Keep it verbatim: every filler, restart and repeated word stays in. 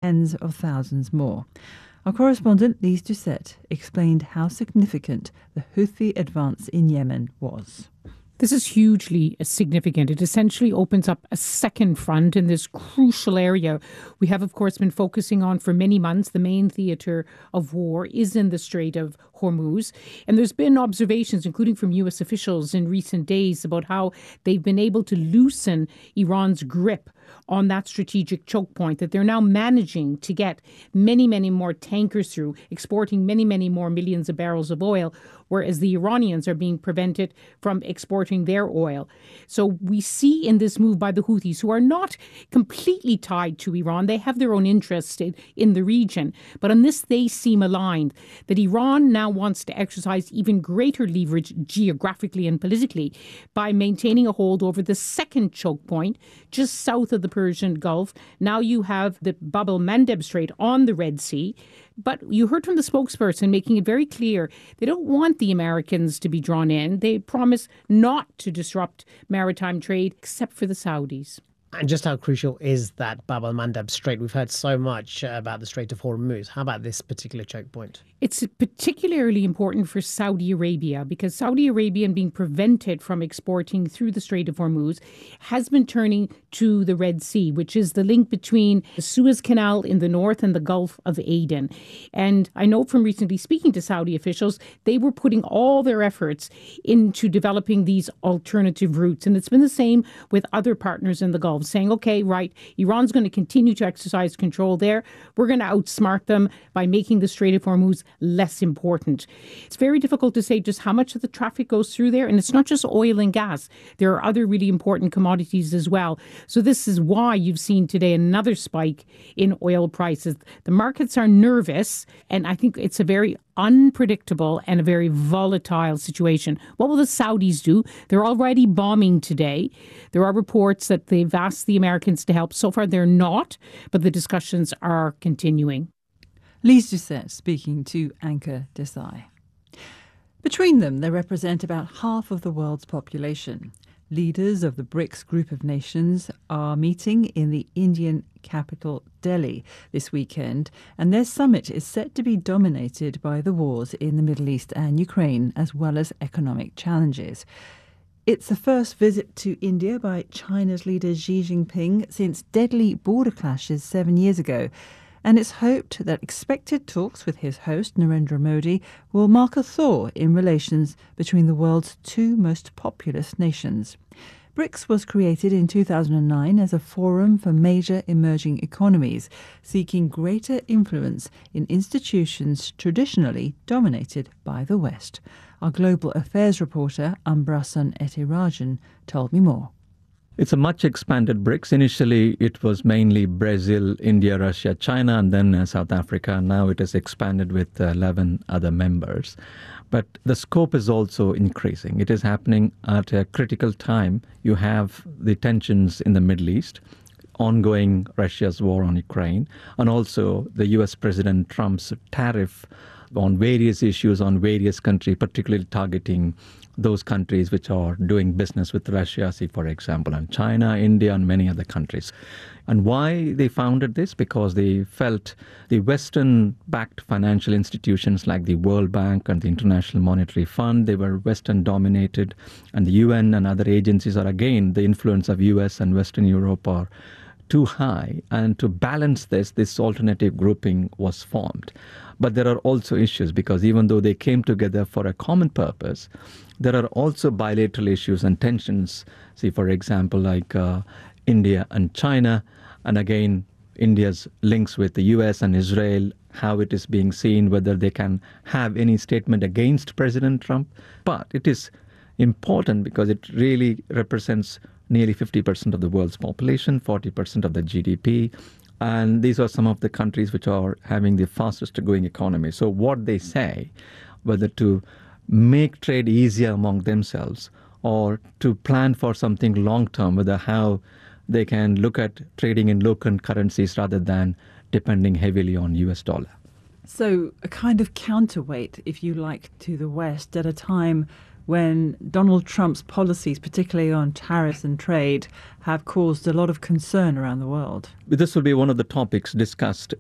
tens of thousands more. Our correspondent, Lise Doucette, explained how significant the Houthi advance in Yemen was. This is hugely significant. It essentially opens up a second front in this crucial area we have, of course, been focusing on for many months. The main theatre of war is in the Strait of Hormuz. And there's been observations, including from U S officials in recent days, about how they've been able to loosen Iran's grip on that strategic choke point, that they're now managing to get many, many more tankers through, exporting many, many more millions of barrels of oil, whereas the Iranians are being prevented from exporting their oil. So we see in this move by the Houthis, who are not completely tied to Iran, they have their own interests in, in the region, but on this they seem aligned, that Iran now wants to exercise even greater leverage geographically and politically by maintaining a hold over the second choke point just south of the Persian Gulf. Now you have the Bab el-Mandeb Strait on the Red Sea. But you heard from the spokesperson making it very clear they don't want the Americans to be drawn in. They promise not to disrupt maritime trade except for the Saudis. And just how crucial is that Bab el-Mandeb Strait? We've heard so much about the Strait of Hormuz. How about this particular choke point? It's particularly important for Saudi Arabia because Saudi Arabia, being prevented from exporting through the Strait of Hormuz, has been turning to the Red Sea, which is the link between the Suez Canal in the north and the Gulf of Aden. And I know from recently speaking to Saudi officials, they were putting all their efforts into developing these alternative routes. And it's been the same with other partners in the Gulf, saying, okay, right, Iran's going to continue to exercise control there. We're going to outsmart them by making the Strait of Hormuz less important. It's very difficult to say just how much of the traffic goes through there. And it's not just oil and gas. There are other really important commodities as well. So this is why you've seen today another spike in oil prices. The markets are nervous, and I think it's a very unpredictable and a very volatile situation. What will the Saudis do? They're already bombing today. There are reports that they've asked the Americans to help. So far, they're not, but the discussions are continuing. Lise Doucette speaking to Anchor Desai. Between them, they represent about half of the world's population. Leaders of the BRICS group of nations are meeting in the Indian capital Delhi this weekend, and their summit is set to be dominated by the wars in the Middle East and Ukraine, as well as economic challenges. It's the first visit to India by China's leader Xi Jinping since deadly border clashes seven years ago. And it's hoped that expected talks with his host, Narendra Modi, will mark a thaw in relations between the world's two most populous nations. BRICS was created in two thousand nine as a forum for major emerging economies, seeking greater influence in institutions traditionally dominated by the West. Our global affairs reporter, Ambrasan Ethirajan, told me more. It's a much expanded BRICS. Initially, it was mainly Brazil, India, Russia, China, and then uh, South Africa. Now it has expanded with uh, eleven other members. But the scope is also increasing. It is happening at a critical time. You have the tensions in the Middle East, ongoing Russia's war on Ukraine, and also the U S President Trump's tariff on various issues on various countries, particularly targeting those countries which are doing business with Russia, see, for example, and China, India, and many other countries. And why they founded this? Because they felt the Western-backed financial institutions like the World Bank and the International Monetary Fund, they were Western-dominated, and the U N and other agencies are, again, the influence of U S and Western Europe are too high. And to balance this, this alternative grouping was formed. But there are also issues because even though they came together for a common purpose, there are also bilateral issues and tensions. See, for example, like uh, India and China, and again, India's links with the U S and Israel, how it is being seen, whether they can have any statement against President Trump. But it is important because it really represents nearly fifty percent of the world's population, forty percent of the G D P. And these are some of the countries which are having the fastest growing economy. So what they say, whether to make trade easier among themselves or to plan for something long term, whether how they can look at trading in local currencies rather than depending heavily on U S dollar. So a kind of counterweight, if you like, to the West at a time when Donald Trump's policies, particularly on tariffs and trade, have caused a lot of concern around the world. This will be one of the topics discussed